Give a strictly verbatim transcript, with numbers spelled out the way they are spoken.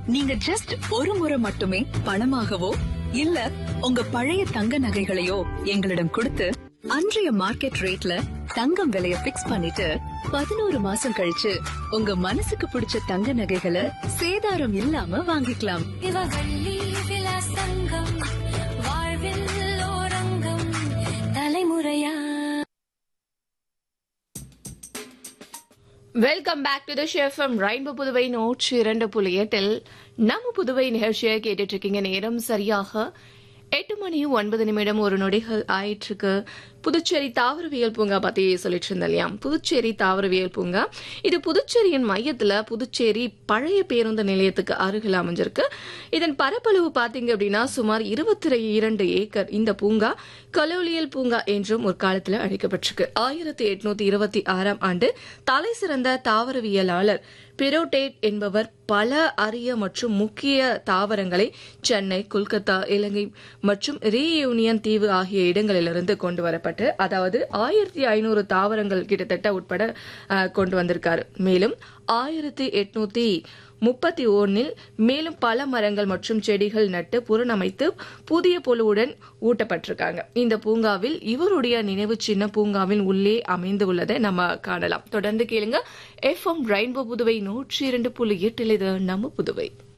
நீங்க ஜஸ்ட் ஒரு முறை மட்டுமே பணமாகவோ இல்ல உங்க பழைய தங்க நகைகளையோ எங்களிடம் கொடுத்து அன்றைய மார்க்கெட் ரேட்ல தங்கம் விலைய பிக்ஸ் பண்ணிட்டு பதினோரு மாசம் கழிச்சு உங்க மனசுக்கு பிடிச்ச தங்க நகைகளை சேதாரம் இல்லாம வாங்கிக்கலாம். இவவள்ளி விலாசங்கம் வாழ்வில் ஓரங்கம் தலைமுறையா. Welcome back to the show from rainbow Puduvai நூற்றி இரண்டு புள்ளி எட்டில் நம்ம புதுவை நிகழ்ச்சியை கேட்டுட்டு இருக்கீங்க. நேரம் சரியாக எட்டு மணி ஒன்பது நிமிடம் ஒரு நொடிகள் ஆயிற்றுக்கு. புதுச்சேரி தாவரவியல் பூங்கா பத்தி சொல்லிட்டு இருந்தேன் இல்லையா? புதுச்சேரி தாவரவியல் பூங்கா இது புதுச்சேரியின் மையத்துல புதுச்சேரி பழைய பேருந்து நிலையத்துக்கு அருகில் அமைஞ்சிருக்கு. இதன் பரப்பளவு பாத்தீங்க அப்படின்னா சுமார் இருபத்தி இரண்டு ஏக்கர். இந்த பூங்கா கலோலியல் பூங்கா என்றும் ஒரு காலத்துல அழைக்கப்பட்டிருக்கு. ஆயிரத்தி எட்நூத்தி இருபத்தி ஆறாம் ஆண்டு தலை சிறந்த தாவரவியலாளர் பிரோடேட் என்பவர் பல அரிய மற்றும் முக்கிய தாவரங்களை சென்னை, கொல்கத்தா, இலங்கை மற்றும் ரீயூனியன் தீவு ஆகிய இடங்களிலிருந்து கொண்டு வரப்பட்டு, அதாவது ஆயிரத்தி ஐநூறு தாவரங்கள் கிட்டத்தட்ட உட்பட கொண்டு வந்திருக்காரு. மேலும் ஆயிரத்தி எட்நூத்தி முப்பத்தி ஒன்னில் மேலும் பல மரங்கள் மற்றும் செடிகள் நட்டு புறணமைத்து புதிய பொலிவுடன் ஊட்டப்பட்டிருக்காங்க. இந்த பூங்காவில் இவருடைய நினைவு சின்ன பூங்காவின் உள்ளே அமைந்து உள்ளதை நம்ம காணலாம். தொடர்ந்து கேளுங்க. எஃப்எம் ரெயின்போ புதுவை நூற்றி இரண்டு புள்ளி எட்டில் இது நம்ம புதுவை.